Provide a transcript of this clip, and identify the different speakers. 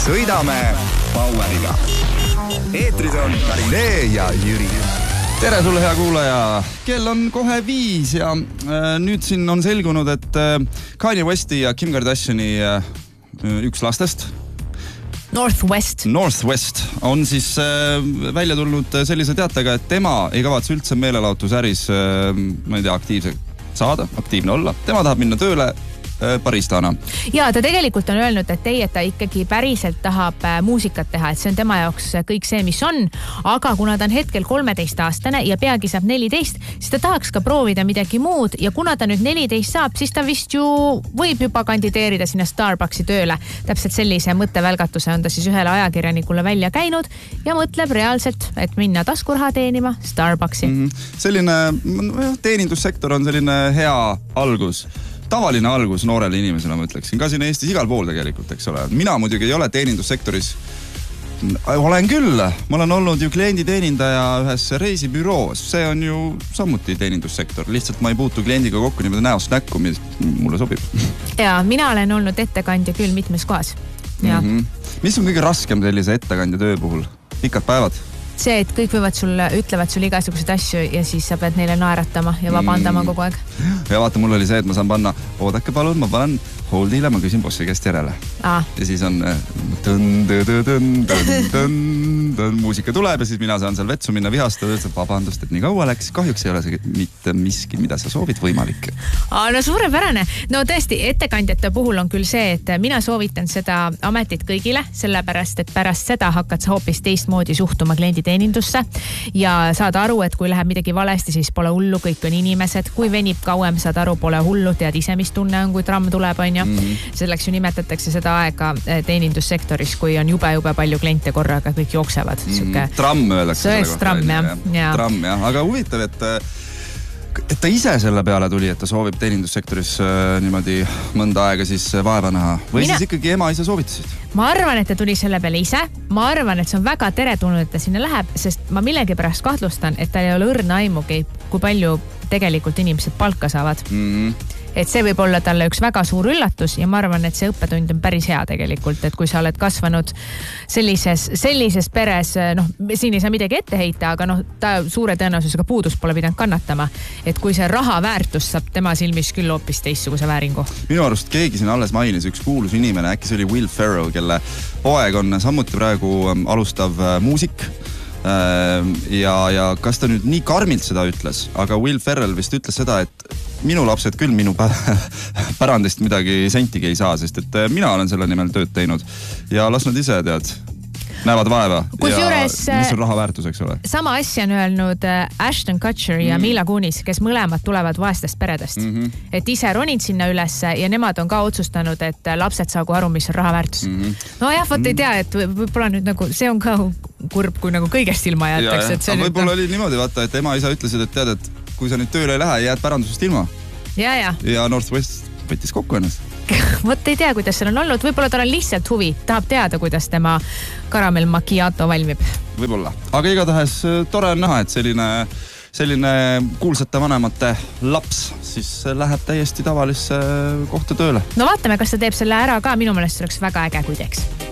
Speaker 1: Sõidame Poweriga. Eetris on Karine ja Jüri.
Speaker 2: Tere sulle, hea kuulaja. Kell on kohe 5 ja nüüd siin on selgunud, et Kanye Westi ja Kim Kardashini üks lastest
Speaker 3: Northwest
Speaker 2: on siis välja tulnud sellise teatega, et tema ei kavatse üldse meelelahutusäris aktiivne olla. Tema tahab minna tööle baristana.
Speaker 3: Ja ta tegelikult on öelnud, et ta ikkagi päriselt tahab muusikat teha, et see on tema jaoks kõik see, mis on. Aga kuna ta on hetkel 13-aastane ja peagi saab 14, siis ta tahaks ka proovida midagi muud. Ja kuna ta nüüd 14 saab, siis ta vist ju võib juba kandideerida sinna Starbucksi tööle. Täpselt sellise mõttevälgatuse on ta siis ühele ajakirjanikule välja käinud ja mõtleb reaalselt, et minna taskuraha teenima Starbucksi.
Speaker 2: Selline teenindussektor on selline hea algus. Tavaline algus noorele inimesele, ma ütleksin. Ka siin Eestis igal pool tegelikult, eks ole. Mina muidugi ei ole teenindussektoris. Olen küll. Ma olen olnud ju klienditeenindaja ühes reisibüroos. See on ju samuti teenindussektor. Lihtsalt ma ei puutu kliendiga kokku niimoodi näost näkku, mis mulle sobib.
Speaker 3: Ja, mina olen olnud ettekandja küll mitmes kohas. Ja.
Speaker 2: Mis on kõige raskem sellise ettekandja töö puhul? Pikad päevad?
Speaker 3: See, et kõik ütlevad sulle igasuguseid asju ja siis sa pead neile naeratama ja vabandama kogu aeg.
Speaker 2: Ja vaata, mul oli see, et ma saan panna, oodake palun, ma panen holdile, ma küsin bossi käest järele. Ja siis on muusika tuleb ja siis mina saan seal vetsu minna vihastada, et vabandust, et nii kaua läks. Kahjuks ei ole see mitte miski, mida sa soovid võimalik.
Speaker 3: No suurepärane. No tõesti, ettekandjate puhul on küll see, et mina soovitan seda ametit kõigile, sellepärast, et pärast seda hakkad sa hoopis teistmoodi suhtuma klienditeenindusse ja saad aru, et kui läheb midagi valesti, siis pole hullu, kõik on inimesed. Kui venib kauem, saad aru, pole hullu, tead ise, mis tunne on, kui tramm tuleb, on ju. Selleks ju nimetatakse seda aega teenindussektoris, kui on jube palju kliente korraga, kõik jooksevad.
Speaker 2: Tramm öeldakse selle kohta.
Speaker 3: Tramm, jah.
Speaker 2: Tramm, jah. Aga huvitav, et ta ise selle peale tuli, et ta soovib teenindussektoris niimoodi mõnda aega siis vaeva näha. Või siis ikkagi ema ise soovitasid?
Speaker 3: Ma arvan, et ta tuli selle peale ise. Ma arvan, et see on väga teretulnud, et ta sinna läheb, sest ma millegipärast kahtlustan, et ta ei ole õrna aimugi, kui palju tegelikult inimesed palka saavad. Et see võib olla talle üks väga suur üllatus ja ma arvan, et see õppetund on päris hea tegelikult, et kui sa oled kasvanud sellises peres, siin ei saa midagi ette heita, aga ta suure tõenäosusega puudust pole pidanud kannatama. Et kui see raha väärtus saab tema silmis küll hoopis teistsuguse vääringu.
Speaker 2: Minu arust keegi siin alles mainis, üks kuulus inimene, äkki see oli Will Ferrell, kelle poeg on samuti praegu alustav muusik. Ja kas ta nüüd nii karmilt seda ütles, aga Will Ferrell vist ütles seda, et minu lapsed küll minu pärandist midagi sentigi ei saa, sest et mina olen selle nimel tööd teinud ja las nad ise näevad vaeva
Speaker 3: Kusjuures,
Speaker 2: ja mis on raha väärtus, eks ole.
Speaker 3: Sama asja on öelnud Ashton Kutcher ja Mila Kunis, kes mõlemad tulevad vaestest peredest. Et ise ronid sinna üles ja nemad on ka otsustanud, et lapsed saagu aru, mis on raha väärtus. No jah, võt ei tea, et võib-olla nüüd nagu, see on ka kurb, kui nagu kõigest ilma jäetakse.
Speaker 2: Aga võib-olla oli niimoodi, vaata, et ema isa ütlesid, et tead, et kui sa nüüd tööle ei lähe, jääd pärandusest ilma. Ja Northwest võttis kokku ennast.
Speaker 3: Võt ei tea, kuidas seal on olnud. Võib-olla tal on lihtsalt huvi. Tahab teada, kuidas tema karamell macchiato valmib.
Speaker 2: Võib-olla. Aga igatahes tore on näha, et selline kuulsate vanemate laps siis läheb täiesti tavalisse kohta tööle.
Speaker 3: No vaatame, kas ta teeb selle ära ka. Minu meelest oleks väga äge, kui teeks.